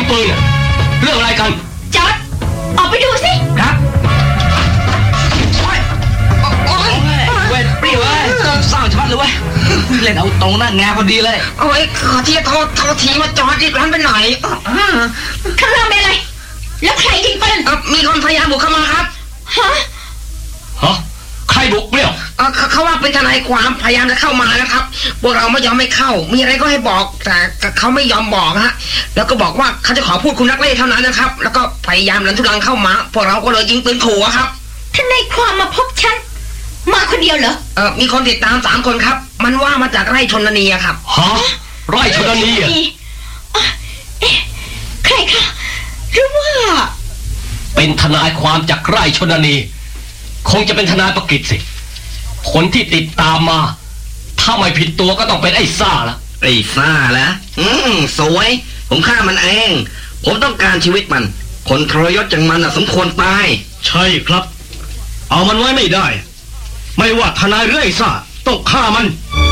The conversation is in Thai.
ปืนเรื่องอะไรกันจอดออกไปดูสิครับเว้ยเปรี้ยวเลยสร้างชัดเลยเว้ยเล่นเอาตรงหน้างานพอดีเลยโอ้ยขอที่โทษทีมาจอดอีกร้านไปหน่อยข้างล่างเป็นอะไรแล้วใครยิงปืนมีคนพยายามบุกเข้ามาครับฮะใครบุกเปรี้ยวเขาว่าเป็นทนายความพยายามจะเข้ามานะครับพวกเราไม่ยอมไม่เข้ามีอะไรก็ให้บอกแต่เขาไม่ยอมบอกฮะแล้วก็บอกว่าเขาจะขอพูดคุณนักเล่เท่านั้นนะครับแล้วก็พยายามลันทุลังเข้ามาพวกเราก็เลยยิงปืนขู่ครับทนายความมาพบฉันมาคนเดียวเหรอมีคนติดตาม3 คนครับมันว่ามาจากไร่ชนนีครับฮะไร่ชนนีใครคะหรือว่าเป็นทนายความจากไร่ชนนีคงจะเป็นทนายประกิตสิคนที่ติดตามมาถ้าไม่ผิดตัวก็ต้องเป็นไอ้ซ่าละไอ้ซ่าละสวยผมฆ่ามันเองผมต้องการชีวิตมันคนทรยศอย่างมันสมควรตายใช่ครับเอามันไว้ไม่ได้ไม่ว่าทนายหรือไอ้ซ่าต้องฆ่ามัน